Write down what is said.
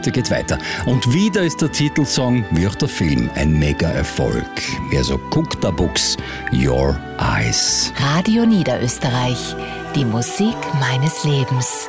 heute geht weiter. Und wieder ist der Titelsong, wie auch der Film, ein Mega-Erfolg. Also Cook-Da-Books, Your Eyes. Radio Niederösterreich, die Musik meines Lebens.